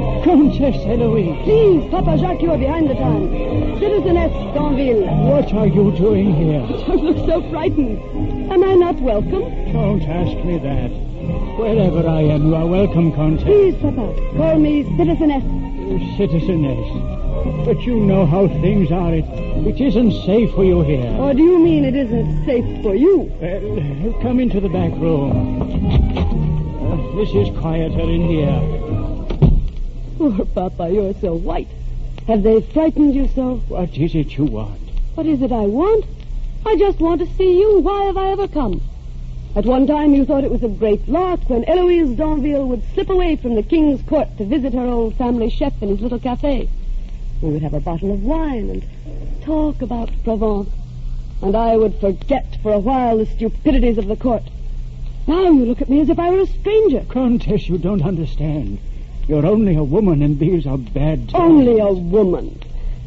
Countess Eloise. Please, Papa Jacques, you are behind the time. Citizeness Danville. What are you doing here? Don't look so frightened. Am I not welcome? Don't ask me that. Wherever I am, you are welcome, Countess. Please, Papa, call me Citizeness. Citizeness. But you know how things are. It isn't safe for you here. Or do you mean it isn't safe for you? Well, come into the back room. This is quieter in here. Poor Papa, you're so white. Have they frightened you so? What is it you want? What is it I want? I just want to see you. Why have I ever come? At one time you thought it was a great lark when Eloise Danville would slip away from the king's court to visit her old family chef in his little cafe. We would have a bottle of wine and talk about Provence. And I would forget for a while the stupidities of the court. Now you look at me as if I were a stranger. Countess, you don't understand. You're only a woman, and these are bad times. Only a woman.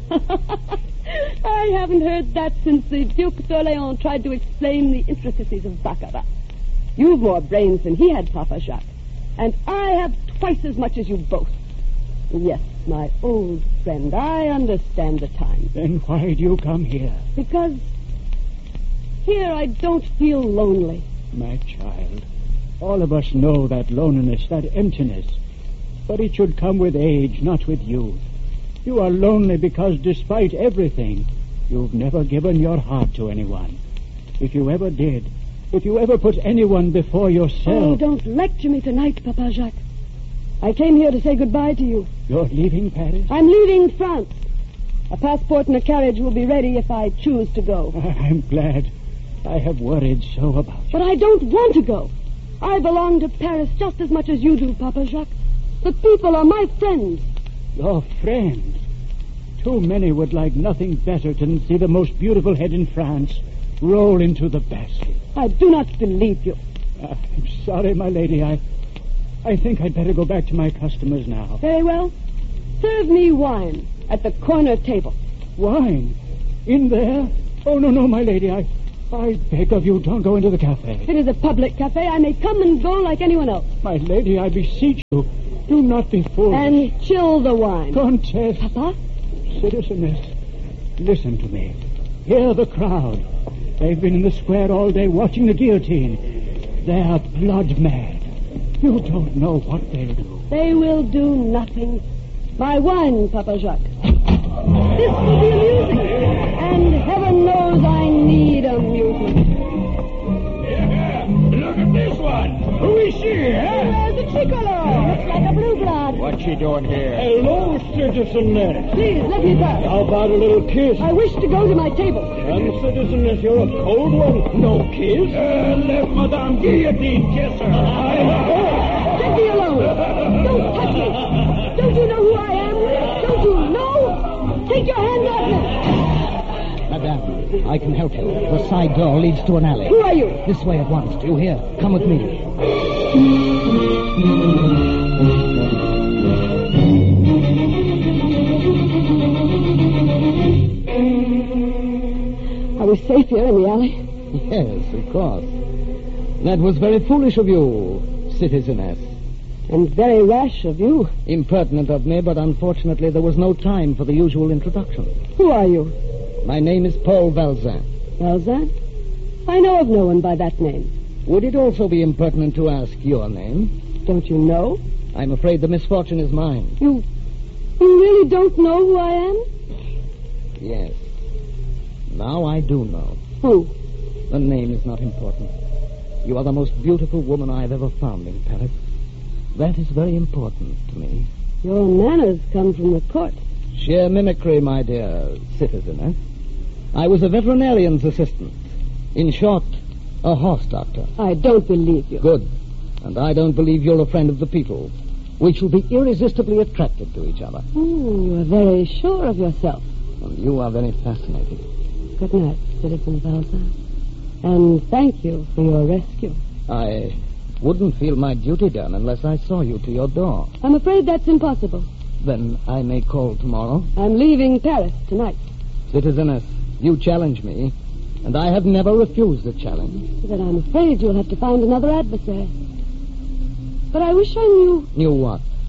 I haven't heard that since the Duc d'Orléans tried to explain the intricacies of baccarat. You've more brains than he had, Papa Jacques. And I have twice as much as you both. Yes, my old friend, I understand the time. Then why do you come here? Because here I don't feel lonely. My child, all of us know that loneliness, that emptiness. But it should come with age, not with youth. You are lonely because despite everything, you've never given your heart to anyone. If you ever did, if you ever put anyone before yourself... Oh, don't lecture me tonight, Papa Jacques. I came here to say goodbye to you. You're leaving Paris? I'm leaving France. A passport and a carriage will be ready if I choose to go. I'm glad. I have worried so about you. But I don't want to go. I belong to Paris just as much as you do, Papa Jacques. The people are my friends. Your friends? Too many would like nothing better than see the most beautiful head in France roll into the basket. I do not believe you. I'm sorry, my lady. I think I'd better go back to my customers now. Very well. Serve me wine at the corner table. Wine? In there? Oh, no, my lady. I beg of you, don't go into the cafe. It is a public cafe. I may come and go like anyone else. My lady, I beseech you, do not be foolish. And chill the wine. Countess. Papa? Citizeness, listen to me. Hear the crowd. They've been in the square all day watching the guillotine. They're blood mad. You don't know what they'll do. They will do nothing. My wine, Papa Jacques. This will be amusing. And heaven knows I need amusement. Look at this one. Who is she, There's a tricolor. Looks like a blue blood. What's she doing here? Hello, Citizeness. Please, let me pass. How about a little kiss? I wish to go to my table. And Citizeness, you're a cold one. No kiss? Let Madame Guillotine kiss her. Let me alone. Don't touch me. Don't you know who I am? Don't you know? Take your hands off me. Madame, I can help you. The side door leads to an alley. Who are you? This way at once. Do you hear? Come with me. Are we safe here in the alley? Yes, of course. That was very foolish of you, Citizeness. And very rash of you. Impertinent of me, but unfortunately there was no time for the usual introduction. Who are you? My name is Paul Valzin. Valzin? I know of no one by that name. Would it also be impertinent to ask your name? Don't you know? I'm afraid the misfortune is mine. You really don't know who I am? Yes. Now I do know. Who? The name is not important. You are the most beautiful woman I have ever found in Paris. That is very important to me. Your manners come from the court. Sheer mimicry, my dear Citizeness. I was a veterinarian's assistant. In short, a horse doctor. I don't believe you. Good. And I don't believe you're a friend of the people. We shall be irresistibly attracted to each other. You are very sure of yourself. And you are very fascinating. Good night, Citizen Valzin. And thank you for your rescue. I wouldn't feel my duty done unless I saw you to your door. I'm afraid that's impossible. Then I may call tomorrow. I'm leaving Paris tonight. Citizeness, you challenge me, and I have never refused a challenge. Then I'm afraid you'll have to find another adversary. But I wish I knew... Knew what?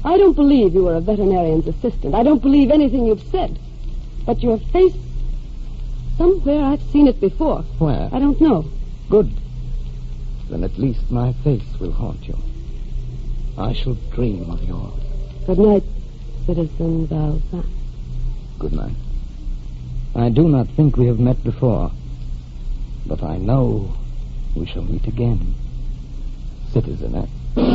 I don't believe you were a veterinarian's assistant. I don't believe anything you've said. But your face... Somewhere I've seen it before. Where? I don't know. Good. Then at least my face will haunt you. I shall dream of yours. Good night, Citizen Balzac. Good night. I do not think we have met before, but I know we shall meet again, Citizeness.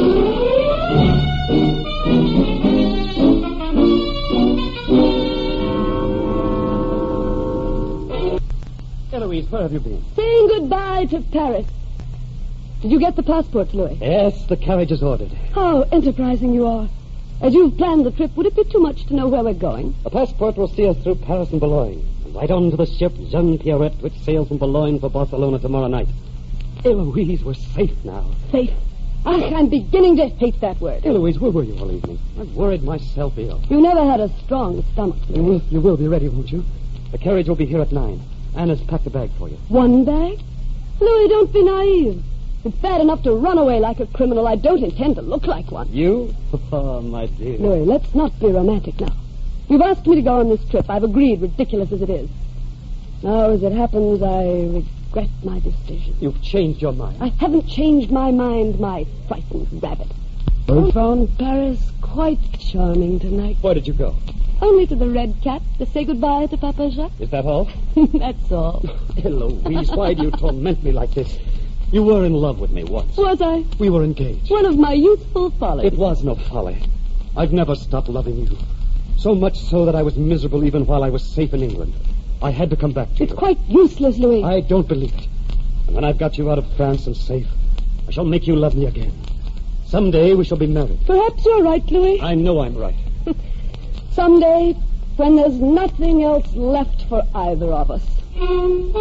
Eloise, where have you been? Saying goodbye to Paris. Did you get the passports, Louis? Yes, the carriage is ordered. How enterprising you are. As you've planned the trip, would it be too much to know where we're going? The passport will see us through Paris and Boulogne, and right on to the ship Jeanne Pierrette, which sails from Boulogne for Barcelona tomorrow night. Eloise, we're safe now. Safe? Ach, I'm beginning to hate that word. Eloise, where were you all evening? I've worried myself ill. You never had a strong stomach, Louis. You will be ready, won't you? The carriage will be here at 9. Anna's packed a bag for you. One bag? Louis, don't be naive. It's bad enough to run away like a criminal. I don't intend to look like one. You? Oh, my dear. Louis, let's not be romantic now. You've asked me to go on this trip. I've agreed, ridiculous as it is. Now, as it happens, I regret my decision. You've changed your mind. I haven't changed my mind, my frightened rabbit. I found Paris quite charming tonight. Where did you go? Only to the Red Cat to say goodbye to Papa Jacques. Is that all? That's all. Eloise, why do you torment me like this? You were in love with me once. Was I? We were engaged. One of my youthful follies. It was no folly. I've never stopped loving you. So much so that I was miserable even while I was safe in England. I had to come back to you. It's quite useless, Louis. I don't believe it. And when I've got you out of France and safe, I shall make you love me again. Someday we shall be married. Perhaps you're right, Louis. I know I'm right. Someday, when there's nothing else left for either of us.